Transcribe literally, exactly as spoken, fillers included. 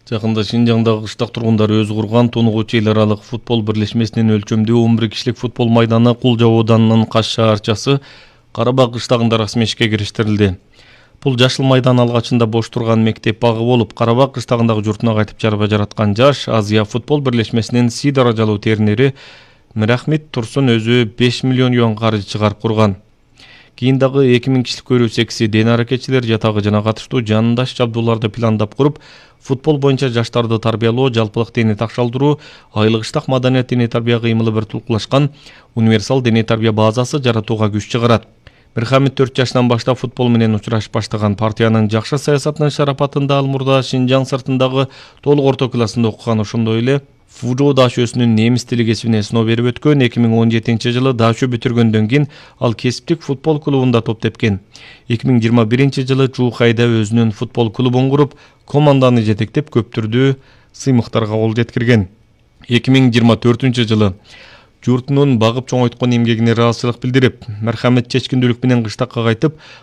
Жакында Шинжаңдагы кыштак тургундары өзү курган тонугучу эл аралык футбол бирлешмесинин өлчөмдүү он бир кишилик футбол майданы Кулжа ооданынын Каш шаарчасы Карабак кыштагында расмий ишке кириштирилди. Бул жашыл майдан алгачында бош турган мектеп багы болуп, Карабак кыштагындагы журтуна кайтып жарба жараткан жаш Азия футбол бирлешмесинин Си даражалуу теринери Мирахмит Турсун өзү беш миллион юан каржы чыгарып курган. Кийин дагы эки миң кишилик көрүү секси ден аракетчилер жатагы жана катыштуу жанындаш жабдууларды пландап куруп, футбол боюнча жаштарды тарбиялоо, жалпылык дене такшалдыруу, айлык ыштак маданият дене тарбия кыймылы бир тулкулашкан универсал дене тарбия базасы жаратууга күч чыгарат. Мирхамит төрт жашынан баштап футбол менен учурашып баштаган партиянын жакшы саясатынын шарапатында ал мурда Шинжаң сыртындагы толук орто классында окуган, ошондой эле Фужо Дашөсүнүн немис тили кесибине сыноо берип өткөн. эки миң он жетинчи жылы Дашө бүтүргөндөн кийин ал кесиптик футбол клубунда топ тепкен. эки миң жыйырма биринчи жылы Чуухайда өзүнүн футбол клубун куруп, команданы жетектеп көптүрдүү сыймыктарга кол жеткирген. эки миң жыйырма төртүнчү жылы журтунун багып чоңойткон эмгегине ыраазычылык билдирип, Мирхамит чечкиндүүлүк менен кыштакка кайтып,